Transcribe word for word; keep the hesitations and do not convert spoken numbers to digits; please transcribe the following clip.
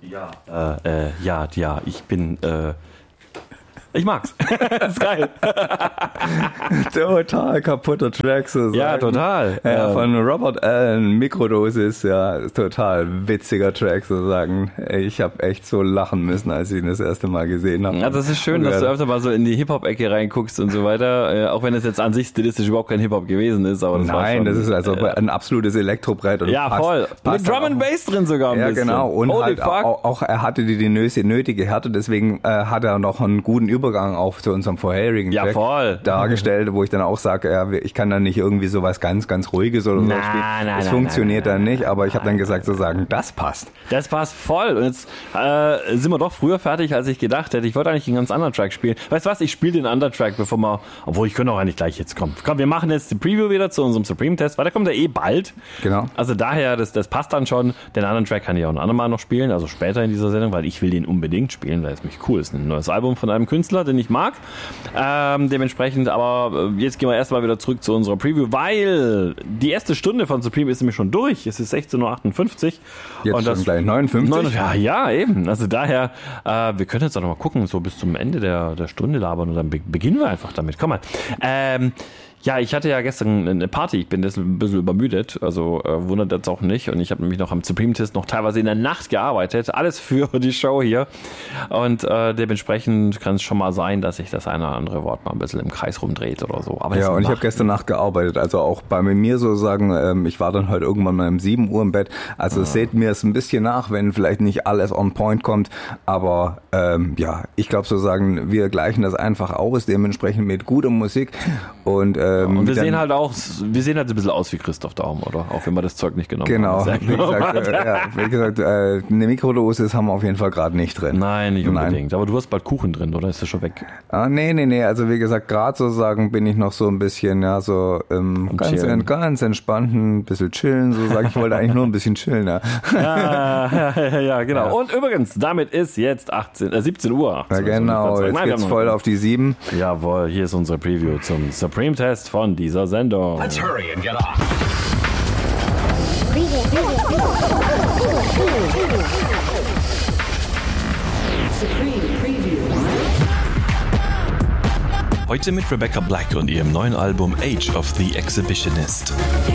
Ja, äh, äh, ja, ja, ich bin, äh, ich mag's. Das ist geil. Total kaputter Track, so sagen. Ja, total. Ja, von Robert Allen, Mikrodosis, ja, total witziger Track, sozusagen. Ich habe echt so lachen müssen, als ich ihn das erste Mal gesehen habe. Ja, das ist schön, dass du öfter mal so in die Hip-Hop-Ecke reinguckst und so weiter, äh, auch wenn es jetzt an sich stilistisch überhaupt kein Hip-Hop gewesen ist. Aber das Nein, war schon, das ist also äh, ein absolutes Elektrobrett. Und ja, passt, voll. passt Mit Drum and Bass drin sogar ein ja, bisschen. genau. Und Holy halt fuck. auch, auch er hatte die, die nötige Härte, deswegen äh, hat er noch einen guten Übergang auch zu unserem vorherigen Ja, Track voll. dargestellt, wo ich dann auch sage, ja, ich kann dann nicht irgendwie sowas ganz, ganz Ruhiges oder so Na, spielen. na, Das na, funktioniert na, dann na, nicht, aber ich habe dann na, gesagt, so sagen, das passt. Das passt voll. Und jetzt äh, sind wir doch früher fertig, als ich gedacht hätte. Ich wollte eigentlich einen ganz anderen Track spielen. Weißt du was, ich spiele den anderen Track, bevor wir, obwohl ich könnte auch eigentlich gleich jetzt kommen. Komm, wir machen jetzt die Preview wieder zu unserem Supreme-Test, weil der kommt ja eh bald. Genau. Also daher, das, das passt dann schon. Den anderen Track kann ich auch ein andermal noch spielen, also später in dieser Sendung, weil ich will den unbedingt spielen, weil es mich cool ist. Ein neues Album von einem Künstler, den ich mag. Ähm, dementsprechend, aber jetzt gehen wir erstmal wieder zurück zu unserer Preview, weil die erste Stunde von Supreme ist nämlich schon durch. Es ist sechzehn Uhr achtundfünfzig. Jetzt und schon das gleich neunundfünfzig. neun, ja, ja, eben. Also daher, äh, wir können jetzt auch noch mal gucken, so bis zum Ende der, der Stunde labern und dann be- beginnen wir einfach damit. Komm mal. Ähm, Ja, ich hatte ja gestern eine Party, ich bin deshalb ein bisschen übermüdet, also äh, wundert das auch nicht. Und ich habe nämlich noch am Supreme-Test noch teilweise in der Nacht gearbeitet, alles für die Show hier. Und äh, dementsprechend kann es schon mal sein, dass sich das eine oder andere Wort mal ein bisschen im Kreis rumdreht oder so. Aber Ja, und ich habe macht- gestern Nacht gearbeitet, also auch bei mir sozusagen, ähm, ich war dann heute irgendwann mal um sieben Uhr im Bett, also Ah. seht mir es ein bisschen nach, wenn vielleicht nicht alles on point kommt, aber ähm, ja, ich glaube sozusagen, wir gleichen das einfach aus, dementsprechend mit guter Musik und ähm, Und wir dann- sehen halt auch, wir sehen halt ein bisschen aus wie Christoph Daum, oder? Auch wenn wir das Zeug nicht genommen Genau, haben. wie gesagt, äh, ja, wie gesagt äh, eine Mikrodosis haben wir auf jeden Fall gerade nicht drin. Nein, nicht Nein. unbedingt. Aber du hast bald Kuchen drin, oder? Ist das schon weg? Ah, nee, nee, nee, also wie gesagt, gerade sozusagen bin ich noch so ein bisschen, ja, so ähm, Am ganz, Chillen. en, ganz entspannt, ein bisschen chillen, so sage ich, wollte eigentlich nur ein bisschen chillen, ja. Ja, ja, ja, genau. Ja. Und übrigens, damit ist jetzt achtzehn, äh, siebzehn Uhr. Ja, genau, jetzt Nein, wir geht's haben voll noch- auf die sieben. Jawohl, hier ist unsere Preview zum Supreme-Test von dieser Sendung. Let's hurry and get off. Supreme Preview. Heute mit Rebecca Black und ihrem neuen Album Age of the Exhibitionist.